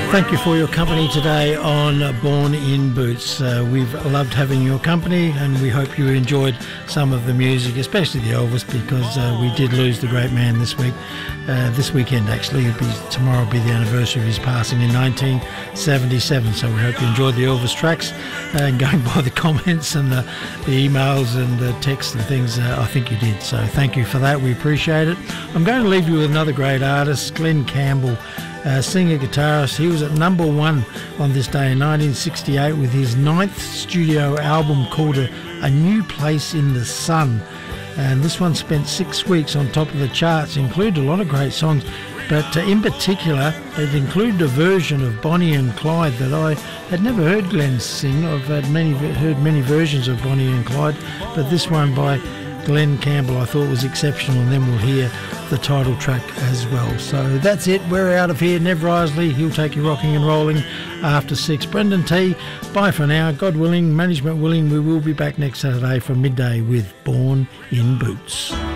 Thank you for your company today on Born in Boots. We've loved having your company, and we hope you enjoyed some of the music, especially the Elvis, because we did lose the great man this week. This weekend, actually. Tomorrow will be the anniversary of his passing in 1977, so we hope you enjoyed the Elvis tracks. And going by the comments and the emails and the texts and things, I think you did. So thank you for that. We appreciate it. I'm going to leave you with another great artist, Glen Campbell. Singer, guitarist. He was at number one on this day in 1968 with his 9th studio album called A New Place in the Sun. And this one spent 6 weeks on top of the charts, included a lot of great songs, but in particular it included a version of Bonnie and Clyde that I had never heard Glenn sing. I've heard many versions of Bonnie and Clyde, but this one by Glen Campbell I thought was exceptional, and then we'll hear the title track as well. So that's it. We're out of here. Nev Risley, he'll take you rocking and rolling after 6. Brendan T, bye for now. God willing, management willing, we will be back next Saturday from midday with Born in Boots.